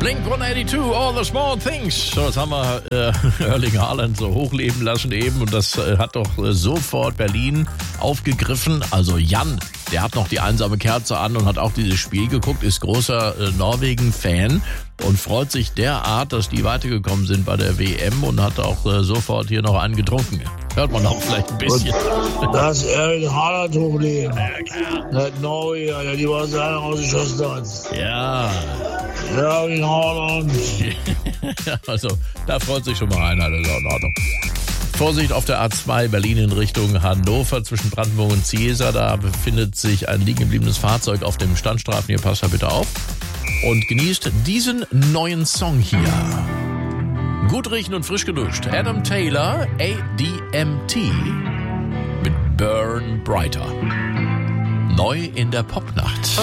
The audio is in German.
Blink-182, All the Small Things. So, jetzt haben wir Erling Haaland so hochleben lassen eben und das hat doch sofort Berlin aufgegriffen. Also Jan, der hat noch die einsame Kerze an und hat auch dieses Spiel geguckt, ist großer Norwegen-Fan und freut sich derart, dass die weitergekommen sind bei der WM und hat auch sofort hier noch einen getrunken. Hört man auch vielleicht ein bisschen. Und das Erling Haaland hochleben. Nicht Norwegen, der die was rausgeschossen hat. Ja. Erling Haaland. Also, da freut sich schon mal einer, das ist auch in Ordnung. Vorsicht auf der A2 Berlin in Richtung Hannover zwischen Brandenburg und Ziesa. Da befindet sich ein liegen gebliebenes Fahrzeug auf dem Standstreifen. Hier passt da bitte auf. Und genießt diesen neuen Song hier. Gut riechen und frisch geduscht. Adam Taylor, ADMT mit Burn Brighter. Neu in der Popnacht.